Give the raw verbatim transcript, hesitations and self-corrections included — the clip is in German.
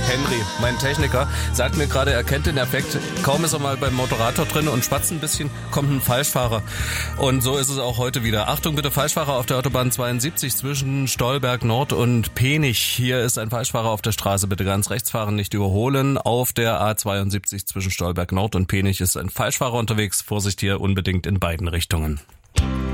Henry, mein Techniker, sagt mir gerade, er kennt den Effekt. Kaum ist er mal beim Moderator drin und spatzt ein bisschen, kommt ein Falschfahrer. Und so ist es auch heute wieder. Achtung bitte, Falschfahrer auf der Autobahn zweiundsiebzig zwischen Stolberg Nord und Penich. Hier ist ein Falschfahrer auf der Straße. Bitte ganz rechts fahren, nicht überholen. Auf der A zweiundsiebzig zwischen Stolberg Nord und Penich ist ein Falschfahrer unterwegs. Vorsicht hier unbedingt in beiden Richtungen.